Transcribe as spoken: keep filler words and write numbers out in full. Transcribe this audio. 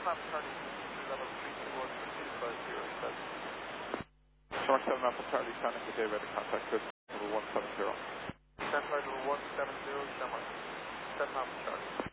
Alpha Charlie, level three two one two five zero seven. Shark seven Alpha Charlie, standing for day ready contact with level one seven zero. Stand by level one seven zero, Shamrock. seven Alpha Charlie.